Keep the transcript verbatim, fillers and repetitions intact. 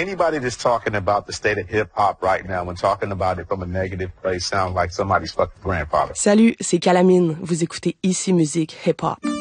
Anybody that's talking about the state of hip-hop right now, when talking about it from a negative place, sounds like somebody's fucking grandfather. Salut, c'est Calamine. Vous écoutez Ici Musique Hip Hop.